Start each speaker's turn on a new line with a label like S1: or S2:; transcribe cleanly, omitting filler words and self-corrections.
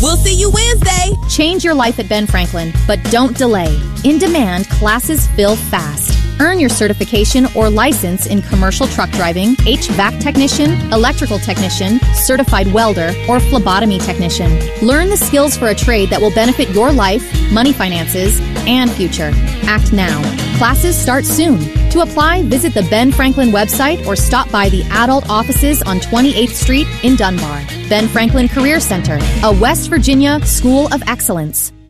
S1: We'll see you Wednesday.
S2: Change your life at Ben Franklin, but don't delay. In demand, classes fill fast. Earn your certification or license in commercial truck driving, HVAC technician, electrical technician, certified welder, or phlebotomy technician. Learn the skills for a trade that will benefit your life, money, finances, and future. Act now. Classes start soon. To apply, visit the Ben Franklin website or stop by the adult offices on 28th Street in Dunbar. Ben Franklin Career Center, a West Virginia School of Excellence.